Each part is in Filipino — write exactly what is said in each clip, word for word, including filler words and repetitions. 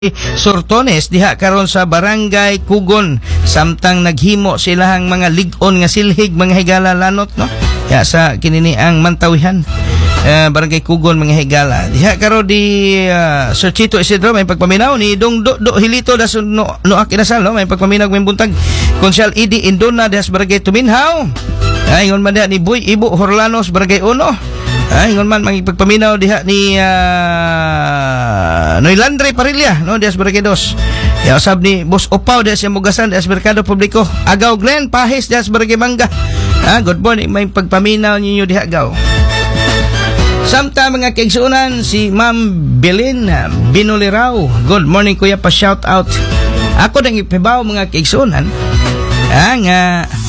Sortones diha karon sa Barangay Kugon samtang naghimo silahang mga lig-on nga silhig mga higala lanot no ya sa kinini ang Mantawihan uh, Barangay Kugon mga higala diha karon di uh, Sir Chito Isidro may pagpaminaw ni Dong Do, Do Hilito das no, no akinasal no may pagpaminaw may buntag Konsyal Idi Indona das Barangay Tuminhaw ay ngon man diha ni Boy Ibo Horlanos Barangay Uno ay ngon man magpagpaminaw diha ni uh, Noy Landry Parilla no dias Barangay Dos ya usab ni Boss Opaw dias Mugasan dias Merkado Publiko Agaw Glenn Pahis dias Barangay Mangga ah good morning may pagpaminaw ninyo diha Agaw samta mga kaigsuunan si Ma'am Belin Binulirao good morning kuya pa shout out ako dang ipibaw mga kaigsuunan ah nga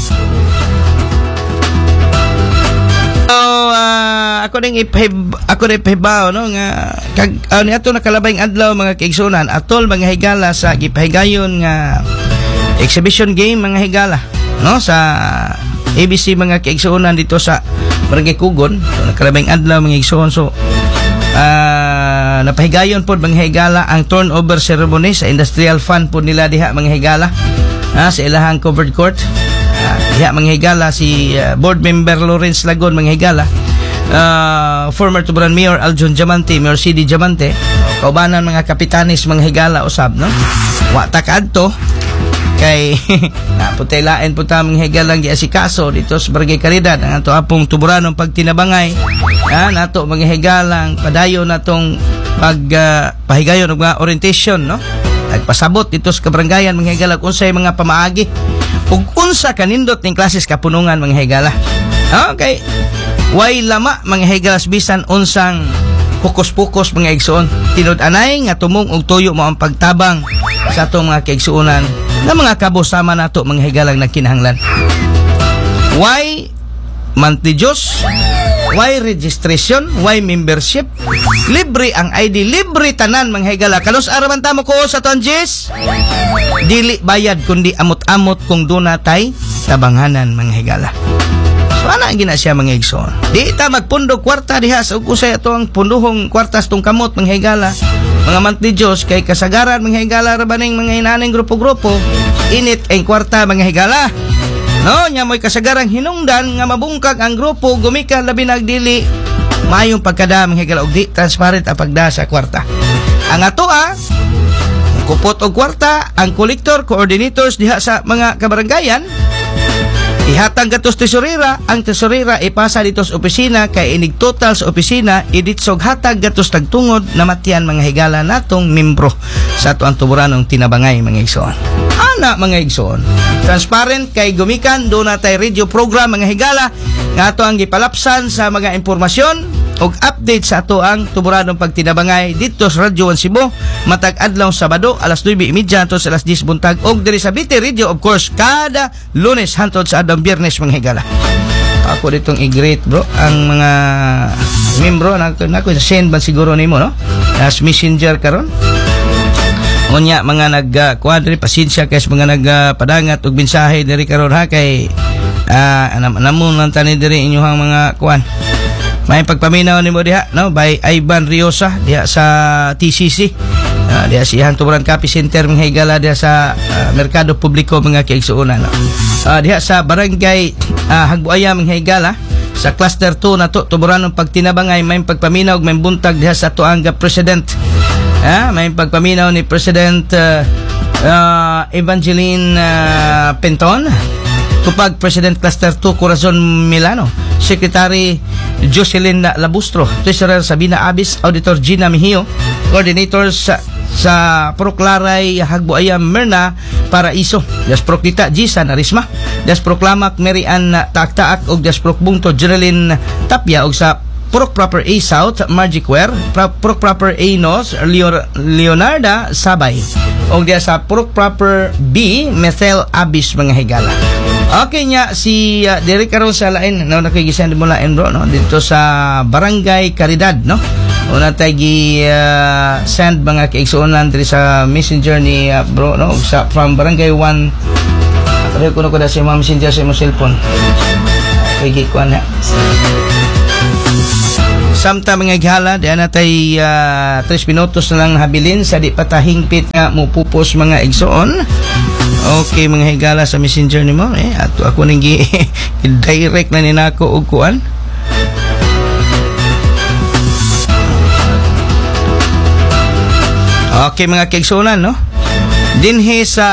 So, uh, ako ning ipahib ako rin ipahibaw no nga kag uh, niadto nakalabayng adlaw mga kaigsunan atol mga higala sa gipahigayon nga exhibition game mga higala no sa A B C mga kaigsunan dito sa Barangay Kugon so, nakalabayng adlaw mga kaigsuon so uh, napahigayon pod mga higala ang turnover ceremony sa industrial fund pod nila diha mga higala uh, sa ilahang covered court. Uh, diha mga higala si uh, board member Lawrence Lagon mga higala uh, former Tuburan Mayor Aljon Diamante Mayor C D Diamante kaubanan mga kapitanis mga higala usab no wa ta kadto kay naputaylain po ta mga higalang giasikaso dito sa Barangay Caridad ang ato apong tuburanong pagtinabangay ha nato mga higalang padayon natong pag uh, pahigayon og mga orientation no nagpasabot dito sa kabarangayan mga higala unsay mga pamaagi ug unsa kanindot ning klases kapunungan mga higala okay way lama mga higalas bisan unsang pukos-pukos mga igsuon tinud-anay nga tumong og tuyo mo ang pagtabang sa atong mga kaigsuonan nga mga kabosama nato mga higalang nagkinahanglan way monthly Diyos why registration, why membership libre ang I D, libre tanan mga higala kalos araman tamo ko sa Tonjis dili bayad kundi amot-amot kung doon natay tabanganan mga higala so ana gina siya mga igsoon di ta magpundog kwarta diha sa usay ato ang punduhong kwartas tong kamot mga higala mga monthly Diyos kay kasagaran mga higala rabaning mga hinaning grupo-grupo init ang kwarta mga higala no, nya mo'y kasagarang hinungdan nga mabungkag ang grupo gumikan labi nagdili mayong pagkada mga higala og di transparent ang pagda sa kwarta. Ang ato ah kupot og kwarta ang collector coordinators diha sa mga kabarangayan ihatang gatos tesorera ang tesorera ipasa dito sa opisina kay inig total sa opisina iditsog hatag gatos tagtungod na matyan mga higala natong membro sa ato ang tuburanong tinabangay mga igsoon. Ana mga igsoon transparent kay gumikan do na tay radio program mga higala nga ato ang gipalapsan sa mga impormasyon og update sa ato ang tuburanong pagtinabangay dito sa Radyo one Cebu matag adlaw Sabado alas nueve trenta hangtod sa alas diyes buntag og diri sa B T Radio of course kada Lunes hangtod sa adlaw Biyernes mga higala. Ako ditong i-greet bro ang mga membro nako nako send ba siguro nimo no as messenger karon. Unya mga nag-kuadri uh, pasensya kay mga nagpadangat uh, og mensahe diri karon ha kay uh, namon lang tani diri inyong mga kuan. May pagpaminaw nimo diha no by Ivan Riosa diha sa T C C. Uh, diha siyang Tuburan Copy Center mga higala diha sa uh, Merkado Publiko mga kaigsuonan. No? Uh, diha sa Barangay uh, Hagbuaya mga higala sa Cluster two nato tuburanong pagtinabangay may pagpaminaw og may buntag diha sa tuanga President. Ah, may pagpaminaw ni President uh, uh, Evangeline uh, Penton, tupag President Cluster two Corazon Milano, Secretary Jocelyn Labustro, Treasurer Sabina Abis, Auditor Gina Mejio, Coordinators sa, sa Proclaray Hagbuaya Merna Paraiso, Das Procdita Gisan Arisma, Das Proclamac Mary Ann Taak-Taak og Das Procbungto Jerilyn Tapia og sa Proc Proper A South, Magic Ware, Proc Proper A North, Leonarda Sabay. O diya sa Proc Proper B, Methel Abis mga higala. Okay nya si uh, Derek karon sa lain, no nakigisend mo lain bro, no dito sa Barangay Caridad, no. Una tay gi uh, send mga kaigsuonan diri sa messenger ni uh, bro, no sa from Barangay one. Pero kuno ko da si messenger sa mo cellphone. Kay gi kuan na. Samtang mga higala, di na tay uh, tres minutos na lang habilin sa di patahingpit nga mupupos mga igsoon. Okay mga higala sa messenger nimo eh ato ako ning direct na ninako og kuan. Okay mga kaigsunan no. Dinhi sa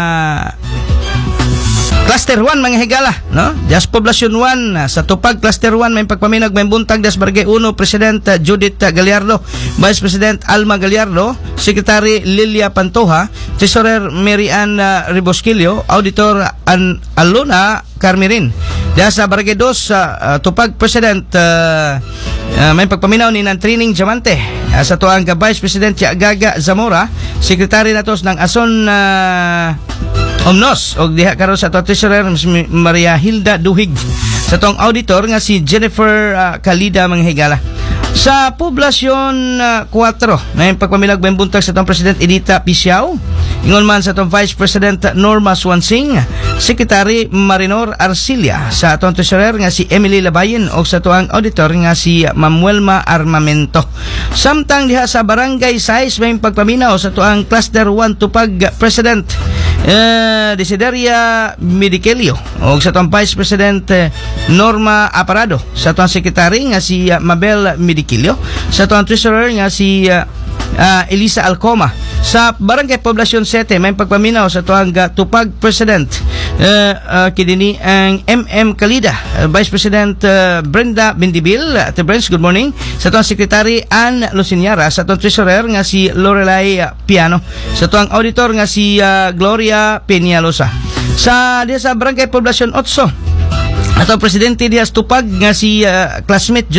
Cluster one mga higala, no? Das Poblacion one sa Tupag Cluster one may pagpaminag may buntag das Barangay one President uh, Judith uh, Gallardo, Vice President Alma Gallardo, Secretary Lilia Pantoja, Treasurer Mary Ann uh, Ribosquillo, Auditor An Alona Carmirin. Das sa Barangay two sa uh, Tupag President uh, uh, may pagpaminaw ni ng Training Diamante uh, sa tuang ka Vice President Gaga Zamora, Secretary natos ng Ason uh, Omnos og diha karon sa ato treasurer Maria Hilda Duhig, sa tong auditor nga si Jennifer uh, Kalida mga higala. Sa Poblacion uh, four may pagpamilag may buntag sa tong President Edita Pisiao, ingon man sa tong Vice President Norma Swansing, Secretary Marinor Arcilia, sa atong treasurer nga si Emily Labayen o sa tuang auditor nga si Mamuelma Armamento. Samtang diha sa Barangay six may pagpaminaw sa tuang Cluster one Tupag President Uh, Desideria Medikelio o sa tuang Vice President uh, Norma Aparado, sa tuang Secretary nga si uh, Mabel Medikelio, sa tuang Treasurer nga si uh, uh, Elisa Alcoma. Sa Barangay Poblacion seven may pagpaminaw sa tuang uh, Tupag President uh, uh, kidini ang M M Kalida, uh, Vice President uh, Brenda Bendibil, uh, Brenda, good morning, sa tuang Secretary Ann Lucinyara, sa tuang Treasurer nga si Lorelai uh, Piano, sa tuang Auditor nga si uh, Gloria Peñalosa. Sa diya sa Barangay Poblacion eight atong Presidente diya Tupag nga si uh, classmate